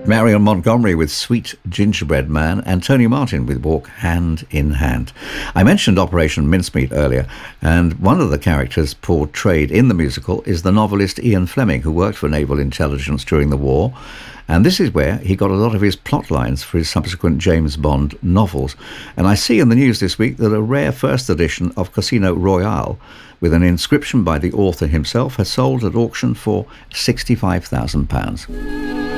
Marion Montgomery with Sweet Gingerbread Man, and Tony Martin with Walk Hand in Hand. I mentioned Operation Mincemeat earlier, and one of the characters portrayed in the musical is the novelist Ian Fleming, who worked for naval intelligence during the war. And this is where he got a lot of his plot lines for his subsequent James Bond novels. And I see in the news this week that a rare first edition of Casino Royale, with an inscription by the author himself, has sold at auction for £65,000.